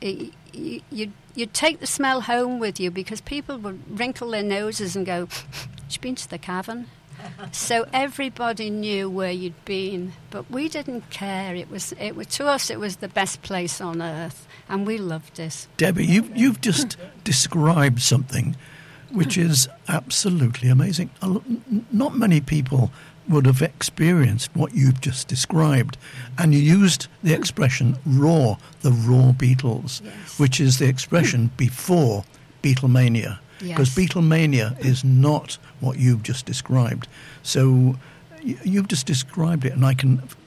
you'd take the smell home with you because people would wrinkle their noses and go, "You've been to the cavern?" So everybody knew where you'd been, but we didn't care. It was to us, it was the best place on earth, and we loved it. Debbie, you've just described something which is absolutely amazing. Not many people would have experienced what you've just described, and you used the expression "raw," the raw Beatles, yes. which is the expression before Beatlemania. Because Yes. Beatlemania is not what you've just described. So you've just described it, and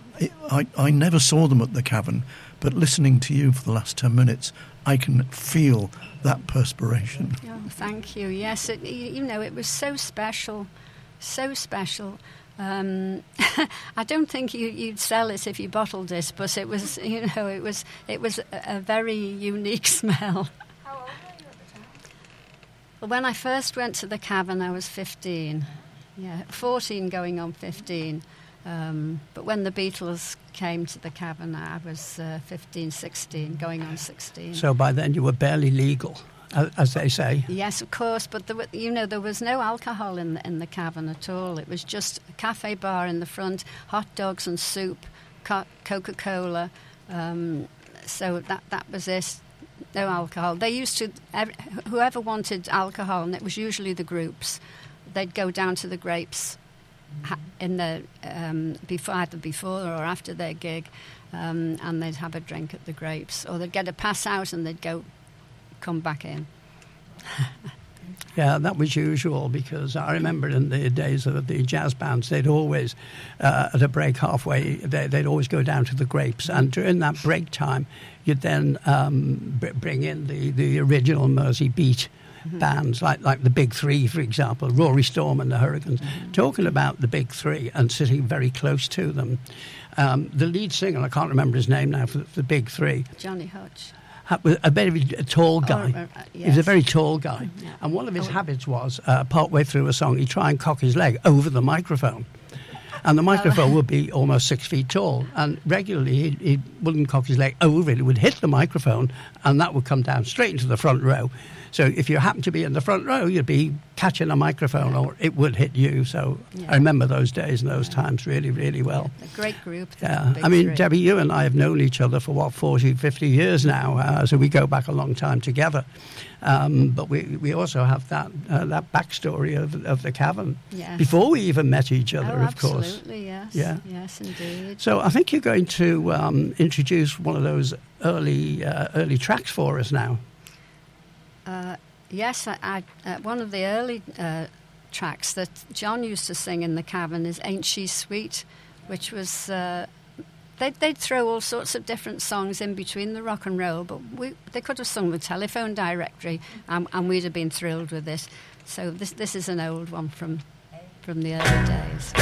I never saw them at the Cavern, but listening to you for the last 10 minutes, I can feel that perspiration. Oh, thank you. Yes, it was so special, so special. I don't think you'd sell it if you bottled it, but it was, it was a very unique smell. How old were you at the time? Well, when I first went to the Cavern, I was 15. Yeah, 14 going on 15. But when the Beatles came to the Cavern, I was 15, 16, going on 16. So by then you were barely legal, as they say. Yes, of course, but there was no alcohol in the Cavern at all. It was just a cafe bar in the front, hot dogs and soup, Coca-Cola. So that was it. No alcohol. They used to, whoever wanted alcohol, and it was usually the groups, they'd go down to the Grapes in the either before or after their gig, and they'd have a drink at the Grapes, or they'd get a pass out and they'd come back in. Yeah, that was usual, because I remember in the days of the jazz bands, they'd always, at a break halfway, they'd always go down to the Grapes. And during that break time, you'd then bring in the original Mersey Beat bands, like the Big Three, for example, Rory Storm and the Hurricanes. Talking about the Big Three and sitting very close to them. The lead singer, I can't remember his name now, for the Big Three. Johnny Hodge. Was a very tall guy. Yes. He was a very tall guy. Yeah. And one of his habits was, partway through a song, he'd try and cock his leg over the microphone. And the microphone would be almost 6 feet tall. And regularly, he wouldn't cock his leg over it. He would hit the microphone, and that would come down straight into the front row. So if you happened to be in the front row, you'd be catching a microphone, or it would hit you. So I remember those days and those times really, really well. A great group. Yeah. I mean, Debbie, you and I have known each other for, 40, 50 years now. So we go back a long time together. But we also have that backstory of the Cavern. Yes. Before we even met each other, of course. Absolutely, yes. Yeah. Yes, indeed. So I think you're going to introduce one of those early tracks for us now. Yes, one of the early tracks that John used to sing in the Cavern is Ain't She Sweet, which was... They'd throw all sorts of different songs in between the rock and roll, but they could have sung the Telephone Directory, and we'd have been thrilled with this. So this is an old one from the early days.